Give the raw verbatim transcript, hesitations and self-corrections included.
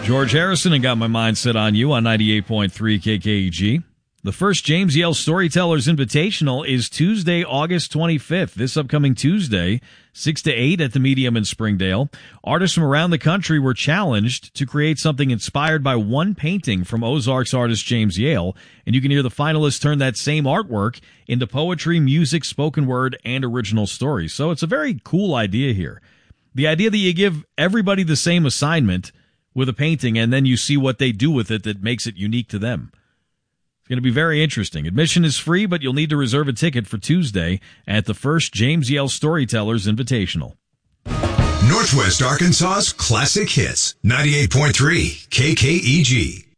George Harrison and Got My Mind Set on You on ninety-eight point three K K E G. The first James Yale Storytellers Invitational is Tuesday, August twenty-fifth. This upcoming Tuesday, six to eight at the Medium in Springdale. Artists from around the country were challenged to create something inspired by one painting from Ozarks artist James Yale, and you can hear the finalists turn that same artwork into poetry, music, spoken word, and original stories. So it's a very cool idea here. The idea that you give everybody the same assignment with a painting and then you see what they do with it that makes it unique to them. Going to be very interesting. Admission is free, but you'll need to reserve a ticket for Tuesday at the first James Yale Storytellers Invitational. Northwest Arkansas's classic hits, ninety-eight point three K K E G.